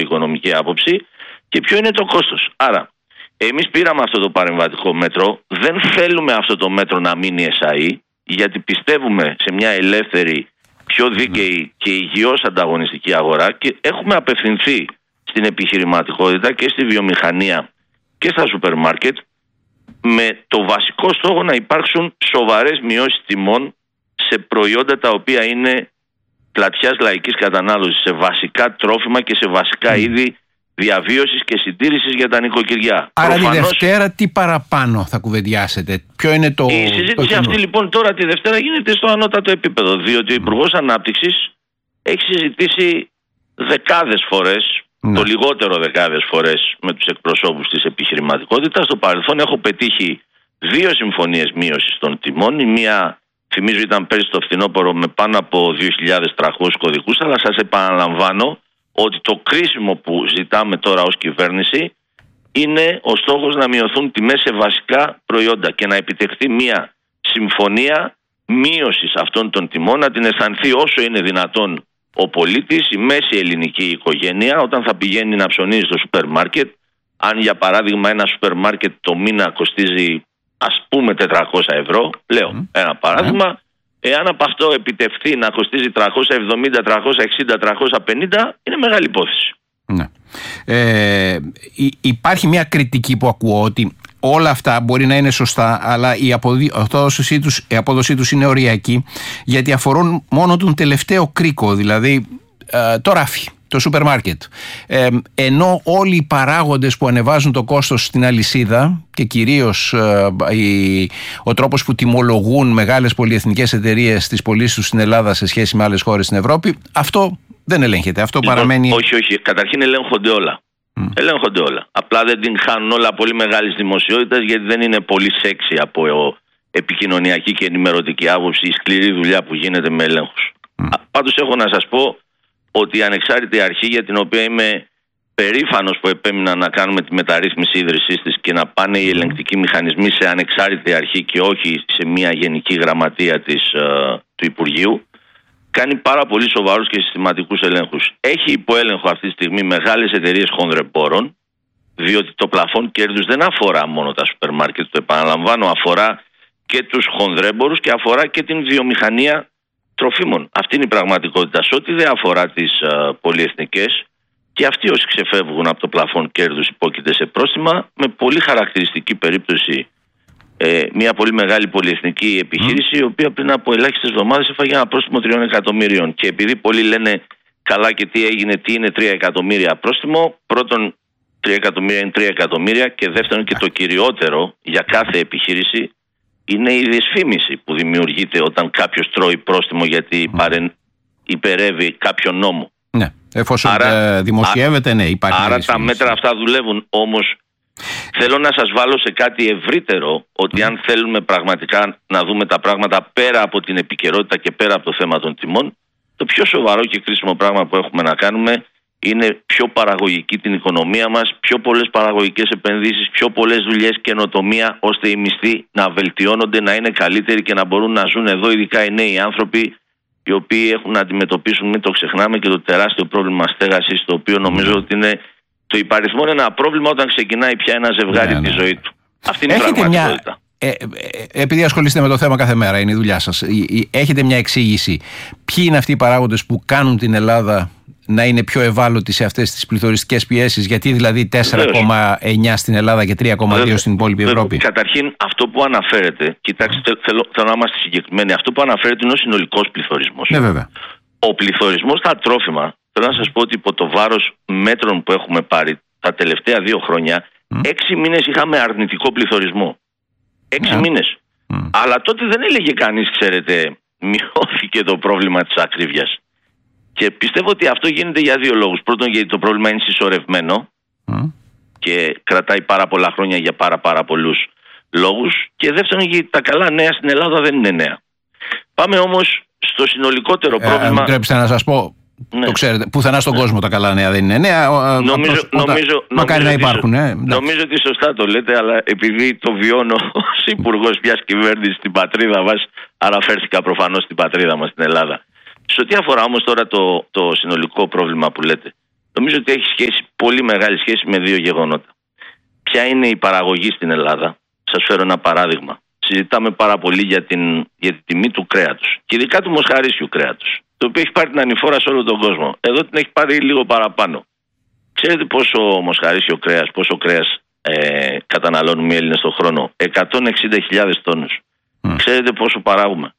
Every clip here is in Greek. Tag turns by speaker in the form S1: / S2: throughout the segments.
S1: οικονομική άποψη και ποιο είναι το κόστος. Άρα, εμείς πήραμε αυτό το παρεμβατικό μέτρο, δεν θέλουμε αυτό το μέτρο να μείνει εσαΐ, γιατί πιστεύουμε σε μια ελεύθερη, πιο δίκαιη και υγιώς ανταγωνιστική αγορά και έχουμε απευθυνθεί στην επιχειρηματικότητα και στη βιομηχανία και στα σούπερ μάρκετ με το βασικό στόχο να υπάρξουν σοβαρές μειώσεις τιμών σε προϊόντα τα οποία είναι πλατιάς λαϊκής κατανάλωσης, σε βασικά τρόφιμα και σε βασικά είδη διαβίωσης και συντήρησης για τα νοικοκυριά.
S2: Άρα τη Δευτέρα τι παραπάνω θα κουβεντιάσετε? Ποιο είναι το...
S1: Η συζήτηση αυτή λοιπόν τώρα τη Δευτέρα γίνεται στο ανώτατο επίπεδο, διότι ο Υπουργός Ανάπτυξης έχει συζητήσει δεκάδες φορές, το λιγότερο δεκάδες φορές, με τους εκπροσώπους της επιχειρηματικότητας. Στο παρελθόν έχω πετύχει 2 συμφωνίες μείωσης των τιμών. Η μία, θυμίζω, ήταν πέρυσι το φθινόπωρο με πάνω από 2.300 κωδικούς, αλλά σας επαναλαμβάνω ότι το κρίσιμο που ζητάμε τώρα ως κυβέρνηση είναι ο στόχος να μειωθούν τιμές σε βασικά προϊόντα και να επιτευχθεί μια συμφωνία μείωσης αυτών των τιμών, να την αισθανθεί όσο είναι δυνατόν ο πολίτης, η μέση ελληνική οικογένεια, όταν θα πηγαίνει να ψωνίζει στο σούπερ μάρκετ. Αν για παράδειγμα ένα σούπερ μάρκετ το μήνα κοστίζει ας πούμε 400 ευρώ, λέω ένα παράδειγμα, εάν από αυτό επιτευχθεί να κοστίζει 370, 360, 350, είναι μεγάλη υπόθεση.
S2: Ναι. Υπάρχει μια κριτική που ακούω ότι όλα αυτά μπορεί να είναι σωστά, αλλά η απόδοσή τους είναι οριακή, γιατί αφορούν μόνο τον τελευταίο κρίκο, δηλαδή το ράφι, το σούπερ μάρκετ. Ενώ όλοι οι παράγοντες που ανεβάζουν το κόστος στην αλυσίδα και κυρίως ο τρόπος που τιμολογούν μεγάλες πολυεθνικές εταιρείες τις πωλήσεις τους στην Ελλάδα σε σχέση με άλλες χώρες στην Ευρώπη, αυτό δεν ελέγχεται. Αυτό λοιπόν, παραμένει...
S1: Όχι. Καταρχήν ελέγχονται όλα. Ελέγχονται όλα. Απλά δεν την χάνουν όλα πολύ μεγάλης δημοσιότητας, γιατί δεν είναι πολύ σεξι από επικοινωνιακή και ενημερωτική άποψη η σκληρή δουλειά που γίνεται με ελέγχους. Πάντως έχω να σας πω ότι η ανεξάρτητη αρχή, για την οποία είμαι περήφανος που επέμεινα να κάνουμε τη μεταρρύθμιση ίδρυσής της και να πάνε οι ελεγκτικοί μηχανισμοί σε ανεξάρτητη αρχή και όχι σε μια γενική γραμματεία του Υπουργείου, κάνει πάρα πολύ σοβαρούς και συστηματικούς ελέγχους. Έχει υποέλεγχο αυτή τη στιγμή μεγάλες εταιρείες χονδρεμπόρων, διότι το πλαφόν κέρδους δεν αφορά μόνο τα σούπερ μάρκετ, το επαναλαμβάνω, αφορά και τους χονδρέμπορους και αφορά και την βιομηχανία τροφίμων. Αυτή είναι η πραγματικότητα. Σε ό,τι δεν αφορά τις πολυεθνικές, και αυτοί όσοι ξεφεύγουν από το πλαφόν κέρδους υπόκειται σε πρόστιμα, με πολύ χαρακτηριστική περίπτωση μια πολύ μεγάλη πολυεθνική επιχείρηση, η οποία πριν από ελάχιστες εβδομάδες έφαγε ένα πρόστιμο 3 εκατομμύριων. Και επειδή πολλοί λένε καλά και τι έγινε, τι είναι 3 εκατομμύρια πρόστιμο, πρώτον 3 εκατομμύρια είναι 3 εκατομμύρια και δεύτερον και το κυριότερο για κάθε επιχείρηση είναι η δυσφήμιση που δημιουργείται όταν κάποιος τρώει πρόστιμο γιατί υπερεύει κάποιο νόμο.
S2: Ναι, εφόσον δημοσιεύεται, ναι, υπάρχει.
S1: Άρα τα μέτρα αυτά δουλεύουν. Όμως θέλω να σας βάλω σε κάτι ευρύτερο, ότι αν θέλουμε πραγματικά να δούμε τα πράγματα πέρα από την επικαιρότητα και πέρα από το θέμα των τιμών, το πιο σοβαρό και κρίσιμο πράγμα που έχουμε να κάνουμε είναι πιο παραγωγική την οικονομία μας, πιο πολλές παραγωγικές επενδύσεις, πιο πολλές δουλειές, καινοτομία, ώστε οι μισθοί να βελτιώνονται, να είναι καλύτεροι και να μπορούν να ζουν εδώ, ειδικά οι νέοι άνθρωποι, οι οποίοι έχουν να αντιμετωπίσουν, μην το ξεχνάμε, και το τεράστιο πρόβλημα στέγασης, το οποίο νομίζω ότι είναι το υπαριθμό ένα πρόβλημα όταν ξεκινάει πια ένα ζευγάρι τη ζωή του. Αυτή είναι η πραγματικότητα.
S2: Επειδή ασχολείστε με το θέμα κάθε μέρα, είναι η δουλειά σας, έχετε μια εξήγηση ποιοι είναι αυτοί οι παράγοντες που κάνουν την Ελλάδα να είναι πιο ευάλωτη σε αυτές τις πληθωριστικές πιέσεις, γιατί δηλαδή 4,9 στην Ελλάδα και 3,2 στην υπόλοιπη Ευρώπη?
S1: Καταρχήν, αυτό που αναφέρεται, κοιτάξτε, θέλω να είμαστε συγκεκριμένοι, αυτό που αναφέρεται είναι ο συνολικός πληθωρισμός.
S2: Ναι, βέβαια.
S1: Ο πληθωρισμός στα τρόφιμα, θέλω να σας πω ότι υπό το βάρος μέτρων που έχουμε πάρει τα τελευταία 2 χρόνια, 6 μήνες είχαμε αρνητικό πληθωρισμό. 6 μήνες. Αλλά τότε δεν έλεγε κανείς, ξέρετε, μειώθηκε το πρόβλημα της ακρίβειας. Και πιστεύω ότι αυτό γίνεται για 2 λόγους. Πρώτον, γιατί το πρόβλημα είναι συσσωρευμένο και κρατάει πάρα πολλά χρόνια για πάρα πολλούς λόγους. Και δεύτερον, γιατί τα καλά νέα στην Ελλάδα δεν είναι νέα. Πάμε όμως στο συνολικότερο πρόβλημα.
S2: Αν επιτρέψετε να σας πω, το ξέρετε, πουθενά στον κόσμο τα καλά νέα δεν είναι νέα. Μακάρι να υπάρχουν.
S1: Νομίζω ότι σωστά το λέτε, αλλά επειδή το βιώνω ως υπουργός μιας κυβέρνησης στην πατρίδα μας, αναφέρθηκα προφανώς στην πατρίδα μας, στην Ελλάδα. Σε ό,τι αφορά όμως τώρα το συνολικό πρόβλημα που λέτε, νομίζω ότι έχει σχέση, πολύ μεγάλη σχέση με δύο γεγονότα. Ποια είναι η παραγωγή στην Ελλάδα? Σας φέρω ένα παράδειγμα. Συζητάμε πάρα πολύ για τη τιμή του κρέατος, και ειδικά του μοσχαρίσιου κρέατος, το οποίο έχει πάρει την ανηφόρα σε όλο τον κόσμο. Εδώ την έχει πάρει λίγο παραπάνω. Ξέρετε πόσο μοσχαρίσιο κρέας, πόσο κρέας καταναλώνουμε οι Έλληνες τον χρόνο? 160.000 τόνους. Ξέρετε πόσο παράγουμε?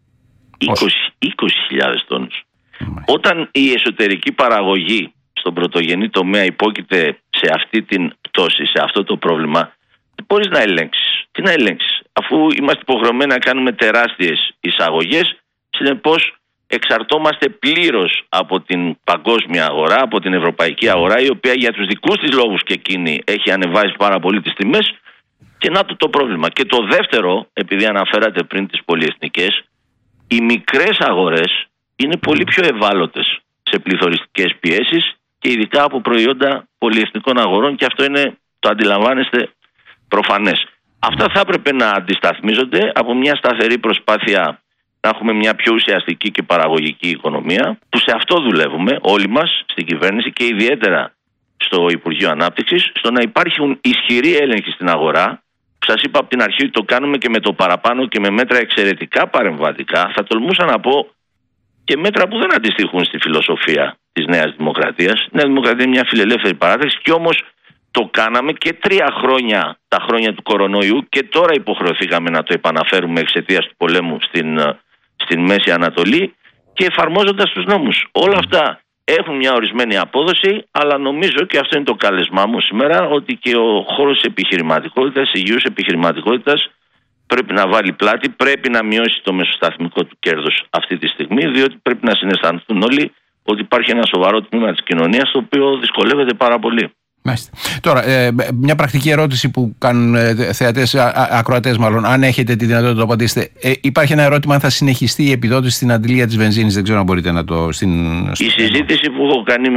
S1: 20.000 τόνους. Όταν η εσωτερική παραγωγή στον πρωτογενή τομέα υπόκειται σε αυτή την πτώση, σε αυτό το πρόβλημα, τι μπορείς να ελέγξεις? Τι να ελέγξεις, αφού είμαστε υποχρεωμένοι να κάνουμε τεράστιες εισαγωγές? Συνεπώς εξαρτώμαστε πλήρως από την παγκόσμια αγορά, από την ευρωπαϊκή αγορά, η οποία για τους δικούς της λόγους και εκείνη έχει ανεβάσει πάρα πολύ τις τιμές. Και να το πρόβλημα. Και το δεύτερο, επειδή αναφέρατε πριν τις πολυεθνικές, οι μικρές αγορές είναι πολύ πιο ευάλωτες σε πληθωριστικές πιέσεις και ειδικά από προϊόντα πολυεθνικών αγορών, και αυτό είναι, το αντιλαμβάνεστε, προφανές. Αυτά θα έπρεπε να αντισταθμίζονται από μια σταθερή προσπάθεια να έχουμε μια πιο ουσιαστική και παραγωγική οικονομία, που σε αυτό δουλεύουμε όλοι μας στην κυβέρνηση και ιδιαίτερα στο Υπουργείο Ανάπτυξης, στο να υπάρχουν ισχυροί έλεγχοι στην αγορά. Σας είπα από την αρχή ότι το κάνουμε και με το παραπάνω και με μέτρα εξαιρετικά παρεμβατικά. Θα τολμούσα να πω και μέτρα που δεν αντιστοιχούν στη φιλοσοφία της Νέας Δημοκρατίας. Η Νέα Δημοκρατία είναι μια φιλελεύθερη παράταξη, και όμως το κάναμε και 3 χρόνια, τα χρόνια του κορονοϊού, και τώρα υποχρεωθήκαμε να το επαναφέρουμε εξαιτίας του πολέμου στην Μέση Ανατολή, και εφαρμόζοντας τους νόμους. Όλα αυτά έχουν μια ορισμένη απόδοση, αλλά νομίζω, και αυτό είναι το κάλεσμά μου σήμερα, ότι και ο χώρος της επιχειρηματικότητας, υγιούς επιχειρηματικότητας, πρέπει να βάλει πλάτη, πρέπει να μειώσει το μεσοσταθμικό του κέρδος αυτή τη στιγμή, διότι πρέπει να συναισθανθούν όλοι ότι υπάρχει ένα σοβαρό τμήμα της κοινωνίας το οποίο δυσκολεύεται πάρα πολύ.
S2: Μάλιστα. Τώρα, μια πρακτική ερώτηση που κάνουν θεατές, ακροατές μάλλον, αν έχετε τη δυνατότητα να το απαντήσετε. Υπάρχει ένα ερώτημα αν θα συνεχιστεί η επιδότηση στην αντλία της βενζίνης. Δεν ξέρω αν μπορείτε να το...
S1: Η συζήτηση που έχω κάνει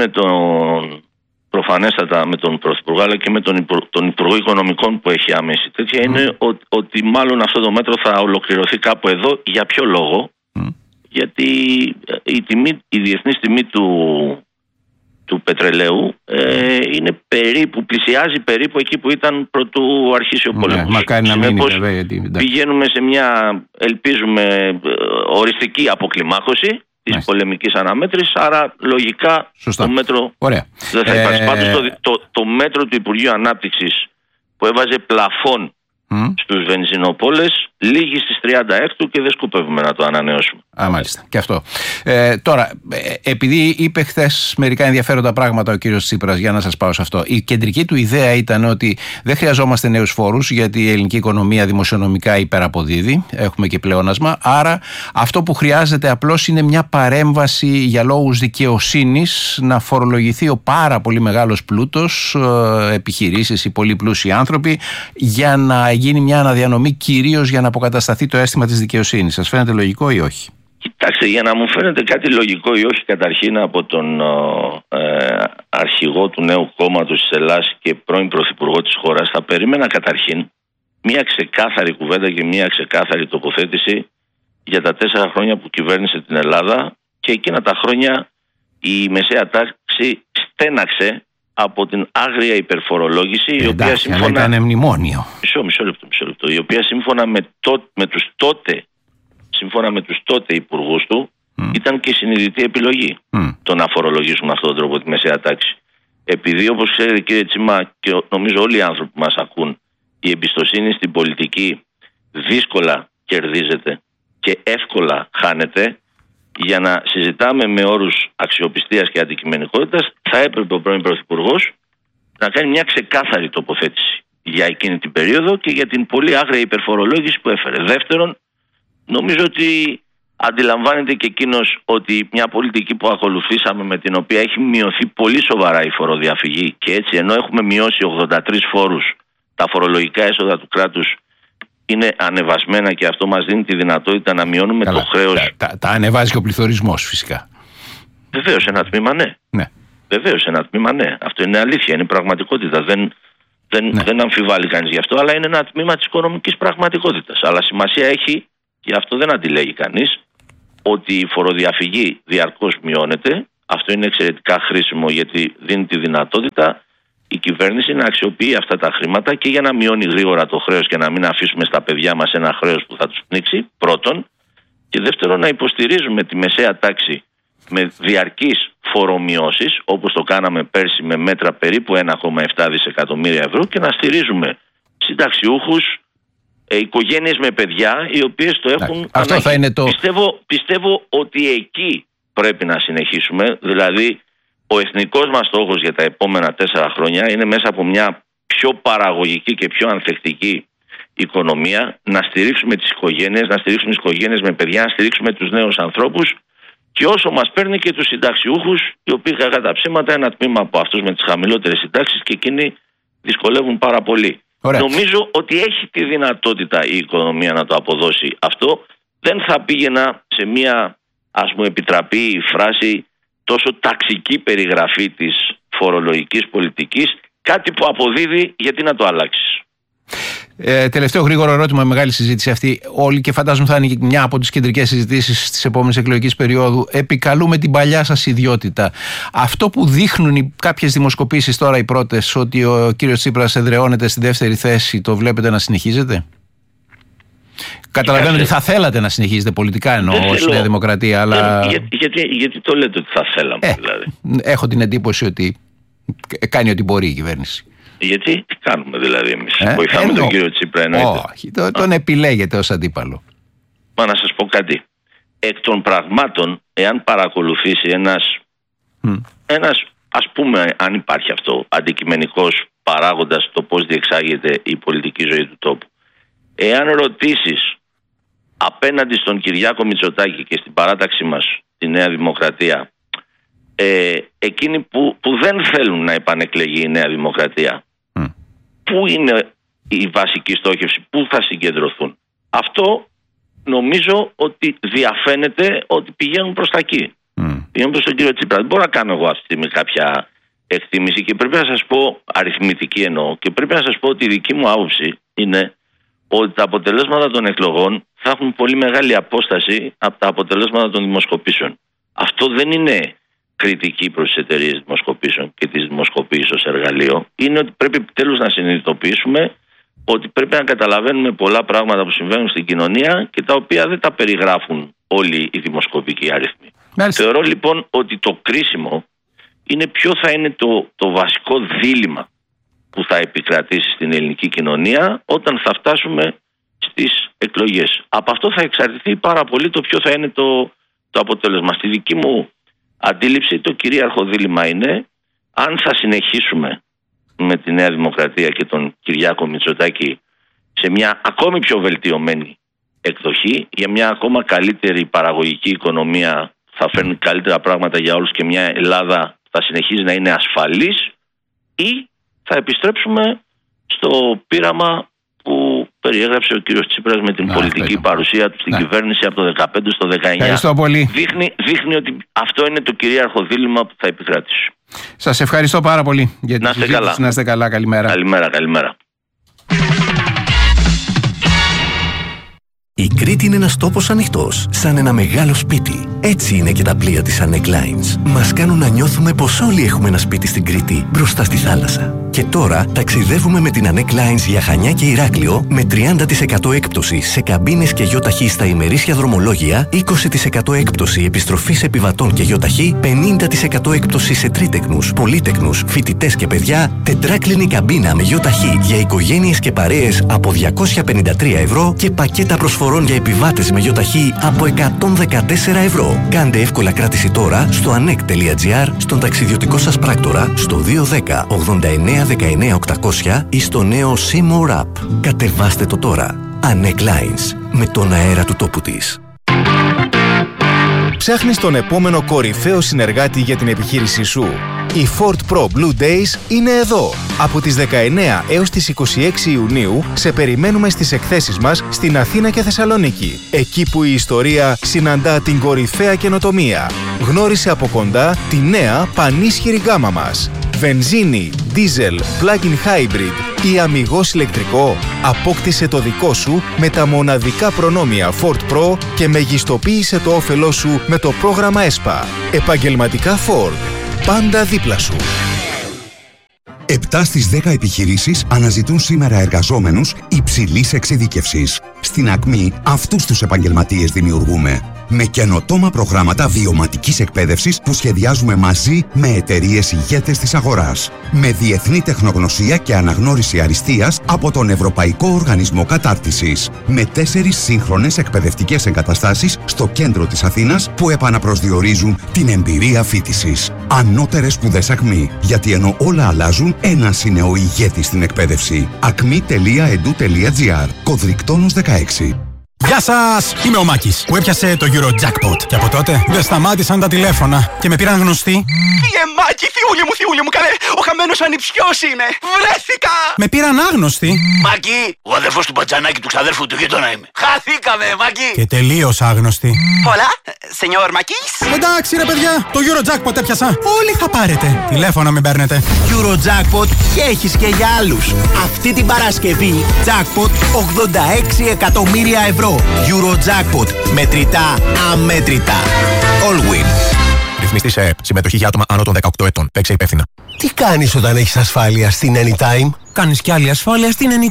S1: προφανέστατα με τον Πρωθυπουργό, αλλά και με τον Υπουργό Οικονομικών που έχει άμεση τέτοια, είναι ότι μάλλον αυτό το μέτρο θα ολοκληρωθεί κάπου εδώ. Για ποιο λόγο? Γιατί η διεθνής τιμή του πετρελαίου πλησιάζει περίπου εκεί που ήταν πρωτού αρχίσει ο πόλεμος.
S2: Μακάρι να μείνει, βέβαια.
S1: Πηγαίνουμε σε μια, ελπίζουμε, οριστική αποκλιμάκωση της πολεμικής αναμέτρησης, άρα λογικά το μέτρο δεν θα υπάρξει. Πάντως το μέτρο του Υπουργείου Ανάπτυξης που έβαζε πλαφόν στους βενζινοπόλες λήγει στις 36 και δεν σκοπεύουμε να το ανανεώσουμε.
S2: Μάλιστα. Και αυτό. Τώρα, επειδή είπε χθες μερικά ενδιαφέροντα πράγματα ο κύριος Τσίπρας, για να σας πάω σε αυτό. Η κεντρική του ιδέα ήταν ότι δεν χρειαζόμαστε νέους φόρους, γιατί η ελληνική οικονομία δημοσιονομικά υπεραποδίδει, έχουμε και πλεόνασμα. Άρα αυτό που χρειάζεται απλώς είναι μια παρέμβαση για λόγους δικαιοσύνης, να φορολογηθεί ο πάρα πολύ μεγάλος πλούτος, επιχειρήσεις, οι πολύ πλούσιοι άνθρωποι, για να γίνει μια αναδιανομή, κυρίως για να αποκατασταθεί το αίσθημα της δικαιοσύνης. Σας φαίνεται λογικό ή όχι?
S1: Κοιτάξτε, για να μου φαίνεται κάτι λογικό ή όχι, καταρχήν από τον αρχηγό του νέου κόμματος της Ελλάδας και πρώην πρωθυπουργό της χώρας, θα περίμενα καταρχήν μια ξεκάθαρη κουβέντα και μια ξεκάθαρη τοποθέτηση για τα 4 χρόνια που κυβέρνησε την Ελλάδα, και εκείνα τα χρόνια η μεσαία τάξη στέναξε από την άγρια υπερφορολόγηση, η οποία σύμφωνα...
S2: ήταν μνημόνιο.
S1: Μισό λεπτό. Η οποία σύμφωνα με τους τότε υπουργούς του ήταν και συνειδητή επιλογή το να φορολογήσουμε αυτόν τον τρόπο τη μεσαία τάξη. Επειδή, όπως ξέρετε κύριε Τσίμα, και νομίζω όλοι οι άνθρωποι που μας ακούν, η εμπιστοσύνη στην πολιτική δύσκολα κερδίζεται και εύκολα χάνεται, για να συζητάμε με όρους αξιοπιστίας και αντικειμενικότητας, θα έπρεπε ο πρώην Πρωθυπουργός να κάνει μια ξεκάθαρη τοποθέτηση για εκείνη την περίοδο και για την πολύ άγρια υπερφορολόγηση που έφερε. Δεύτερον, νομίζω ότι αντιλαμβάνεται και εκείνος ότι μια πολιτική που ακολουθήσαμε, με την οποία έχει μειωθεί πολύ σοβαρά η φοροδιαφυγή, και έτσι ενώ έχουμε μειώσει 83 φόρους, τα φορολογικά έσοδα του κράτους είναι ανεβασμένα, και αυτό μας δίνει τη δυνατότητα να μειώνουμε το χρέος.
S2: Τα ανεβάζει και ο πληθωρισμός, φυσικά.
S1: Βεβαίως, ένα τμήμα ναι. Βεβαίως, ένα τμήμα ναι. Αυτό είναι αλήθεια, είναι πραγματικότητα. Δεν αμφιβάλλει κανείς γι' αυτό, αλλά είναι ένα τμήμα της οικονομικής πραγματικότητας. Αλλά σημασία έχει, και αυτό δεν αντιλέγει κανείς, ότι η φοροδιαφυγή διαρκώς μειώνεται, Αυτό είναι εξαιρετικά χρήσιμο, γιατί δίνει τη δυνατότητα η κυβέρνηση να αξιοποιεί αυτά τα χρήματα και για να μειώνει γρήγορα το χρέος και να μην αφήσουμε στα παιδιά μας ένα χρέος που θα τους πνίξει, πρώτον. Και δεύτερον, να υποστηρίζουμε τη μεσαία τάξη με διαρκείς φορομειώσεις, όπως το κάναμε πέρσι με μέτρα περίπου 1,7 δισεκατομμύρια ευρώ, και να στηρίζουμε συνταξιούχους, οικογένειες με παιδιά, οι οποίες το έχουν
S2: αυτό θα είναι το...
S1: Πιστεύω ότι εκεί πρέπει να συνεχίσουμε. Δηλαδή, ο εθνικός μας στόχος για τα επόμενα 4 χρόνια είναι μέσα από μια πιο παραγωγική και πιο ανθεκτική οικονομία να στηρίξουμε τις οικογένειες, να στηρίξουμε τις οικογένειες με παιδιά, να στηρίξουμε τους νέους ανθρώπους, και όσο μας παίρνει και τους συνταξιούχους, οι οποίοι κατά τα ψέματα ένα τμήμα από αυτούς με τις χαμηλότερες συντάξεις και εκείνοι δυσκολεύουν πάρα πολύ. Ωραία. Νομίζω ότι έχει τη δυνατότητα η οικονομία να το αποδώσει αυτό. Δεν θα πήγαινα σε μια, ας μου επιτραπεί η φράση, τόσο ταξική περιγραφή της φορολογικής πολιτικής, κάτι που αποδίδει, γιατί να το αλλάξεις.
S2: Τελευταίο γρήγορο ερώτημα, μεγάλη συζήτηση αυτή. Όλοι, και φαντάζομαι θα είναι μια από τις κεντρικές συζητήσεις της επόμενης εκλογικής περίοδου. Επικαλούμε την παλιά σας ιδιότητα. Αυτό που δείχνουν κάποιες δημοσκοπήσεις τώρα, οι πρώτες, ότι ο κύριος Τσίπρας εδραιώνεται στη δεύτερη θέση, το βλέπετε να συνεχίζεται? Καταλαβαίνω ότι θα θέλατε να συνεχίζετε πολιτικά, εννοώ, ως Νέα Δημοκρατία, αλλά...
S1: Γιατί το λέτε ότι θα θέλαμε, δηλαδή?
S2: Έχω την εντύπωση ότι κάνει ό,τι μπορεί η κυβέρνηση.
S1: Γιατί, τι κάνουμε δηλαδή εμείς? Βοηθάμε τον κύριο Τσίπρα, εννοείται?
S2: Όχι, τον επιλέγετε ως αντίπαλο.
S1: Μα να σας πω κάτι. Εκ των πραγμάτων, εάν παρακολουθήσει ένας, ας πούμε, αν υπάρχει αυτό, αντικειμενικός παράγοντας το πώς διεξάγεται η πολιτική ζωή του τόπου, εάν ρωτήσεις απέναντι στον Κυριάκο Μητσοτάκη και στην παράταξή μας, τη Νέα Δημοκρατία, εκείνοι που δεν θέλουν να επανεκλεγεί η Νέα Δημοκρατία, πού είναι η βασική στόχευση, πού θα συγκεντρωθούν? Αυτό νομίζω ότι διαφαίνεται ότι πηγαίνουν προς τα εκεί. Πηγαίνουν προς τον κύριο Τσίπρα. Δεν μπορώ να κάνω εγώ αυτή τη στιγμή κάποια εκτίμηση, και πρέπει να σας πω, αριθμητική εννοώ, και πρέπει να σας πω ότι η δική μου άποψη είναι ότι τα αποτελέσματα των εκλογών θα έχουν πολύ μεγάλη απόσταση από τα αποτελέσματα των δημοσκοπήσεων. Αυτό δεν είναι κριτική προς τις εταιρείες δημοσκοπήσεων και τις δημοσκοπήσεις ως εργαλείο. Είναι ότι πρέπει επιτέλους να συνειδητοποιήσουμε ότι πρέπει να καταλαβαίνουμε πολλά πράγματα που συμβαίνουν στην κοινωνία και τα οποία δεν τα περιγράφουν όλοι οι δημοσκοπικοί αριθμοί. Θεωρώ λοιπόν ότι το κρίσιμο είναι ποιο θα είναι το βασικό δίλημμα που θα επικρατήσει στην ελληνική κοινωνία όταν θα φτάσουμε στις εκλογές. Από αυτό θα εξαρτηθεί πάρα πολύ το ποιο θα είναι το αποτέλεσμα. Στη δική μου αντίληψη, το κυρίαρχο δίλημμα είναι αν θα συνεχίσουμε με τη Νέα Δημοκρατία και τον Κυριάκο Μητσοτάκη σε μια ακόμη πιο βελτιωμένη εκδοχή, για μια ακόμα καλύτερη παραγωγική οικονομία, θα φέρνει καλύτερα πράγματα για όλους και μια Ελλάδα θα συνεχίζει να είναι ασφαλής, ή θα επιστρέψουμε στο πείραμα που περιέγραψε ο κύριος Τσίπρας με την πολιτική παρουσία του στην κυβέρνηση από το 2015 στο 2019.
S2: Ευχαριστώ πολύ.
S1: Δείχνει ότι αυτό είναι το κυρίαρχο δίλημμα που θα επικρατήσει.
S2: Σας ευχαριστώ πάρα πολύ για την συζήτηση. Να είστε καλά. Καλημέρα.
S1: Καλημέρα.
S3: Η Κρήτη είναι ένας τόπος ανοιχτός, σαν ένα μεγάλο σπίτι. Έτσι είναι και τα πλοία της Anek Lines. Μας κάνουν να νιώθουμε πως όλοι έχουμε ένα σπίτι στην Κρήτη, μπροστά στη θάλασσα. Και τώρα ταξιδεύουμε με την Anek Lines για Χανιά και Ηράκλειο με 30% έκπτωση σε καμπίνες και γιοταχή στα ημερήσια δρομολόγια, 20% έκπτωση επιστροφής επιβατών και γιοταχή, 50% έκπτωση σε τρίτεκνους, πολύτεκνους, φοιτητές και παιδιά, τετράκλινη καμπίνα με γιοταχή για οικογένειες και παρέες από 253 ευρώ και πακέτα προσφορών για επιβάτες με γιοταχή από 114 ευρώ. Κάντε εύκολα κράτηση τώρα στο anek.gr, στον ταξιδιωτικό σας πράκτορα, στο 210 89 19 800 ή στο νέο Seymour App. Κατεβάστε το τώρα. Anek Lines, με τον αέρα του τόπου της.
S4: Ψάχνεις τον επόμενο κορυφαίο συνεργάτη για την επιχείρησή σου? Οι Ford Pro Blue Days είναι εδώ. Από τις 19 έως τις 26 Ιουνίου σε περιμένουμε στις εκθέσεις μας στην Αθήνα και Θεσσαλονίκη. Εκεί που η ιστορία συναντά την κορυφαία καινοτομία. Γνώρισε από κοντά τη νέα πανίσχυρη γάμα μας. Βενζίνη, diesel, plug-in hybrid, Ή Αμιγώς ηλεκτρικό? Απόκτησε το δικό σου με τα μοναδικά προνόμια Ford Pro και μεγιστοποίησε το όφελό σου με το πρόγραμμα ΕΣΠΑ. Επαγγελματικά Ford. Πάντα δίπλα σου.
S5: 7 στις 10 επιχειρήσεις αναζητούν σήμερα εργαζόμενους υψηλής εξειδίκευσης. Στην Ακμή αυτούς τους επαγγελματίες δημιουργούμε. Με καινοτόμα προγράμματα βιωματικής εκπαίδευσης που σχεδιάζουμε μαζί με εταιρείες ηγέτες της αγοράς. Με διεθνή τεχνογνωσία και αναγνώριση αριστείας από τον Ευρωπαϊκό Οργανισμό Κατάρτισης. Με 4 σύγχρονες εκπαιδευτικές εγκαταστάσεις στο κέντρο της Αθήνας που επαναπροσδιορίζουν την εμπειρία φοιτησης. Ανώτερες σπουδές Ακμή. Γιατί ενώ όλα αλλάζουν, ένας είναι ο ηγέτης στην εκπαίδευση. acme.edu.gr. Κωδρικτόνος 16.
S6: Γεια σας! Είμαι ο Μάκης που έπιασε το Eurojackpot. Και από τότε δεν σταμάτησαν τα τηλέφωνα. Και με πήραν γνωστοί.
S7: Μάκη, θειούλη μου, καλέ! Ο χαμένος ανιψιός είναι! Βρέθηκα!
S6: Με πήραν άγνωστοι.
S7: Μάκη, ο αδερφός του μπατζανάκι του ξαδέρφου του γείτονα είμαι. Χαθήκαμε, Μάκη!
S6: Και τελείως άγνωστοι.
S7: Hola, señor Μάκης.
S6: Εντάξει ρε παιδιά, το Eurojackpot έπιασα. Όλοι θα πάρετε. Τηλέφωνα μην παίρνετε.
S8: Eurojackpot και έχεις και για άλλους. Αυτή την Παρασκευή, jackpot 86 εκατομμύρια ευρώ. Eurojackpot. Μετρητά, αμέτρητα. All win.
S9: Ρυθμιστής ΕΕΠ. Συμμετοχή για άτομα άνω των 18 ετών. Παίξε υπεύθυνα.
S8: Τι κάνεις όταν έχεις ασφάλεια στην Anytime?
S6: Κάνεις κι άλλη ασφάλεια στην Anytime.